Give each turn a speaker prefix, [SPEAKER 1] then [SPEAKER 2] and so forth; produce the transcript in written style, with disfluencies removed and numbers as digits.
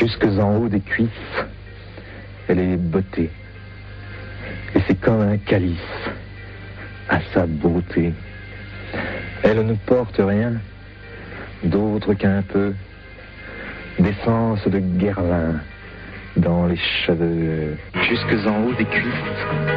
[SPEAKER 1] Jusque en haut des cuisses, elle est beauté. Et c'est comme un calice à sa beauté. Elle ne porte rien d'autre qu'un peu d'essence de Guerlain dans les cheveux. Jusque en haut des cuisses,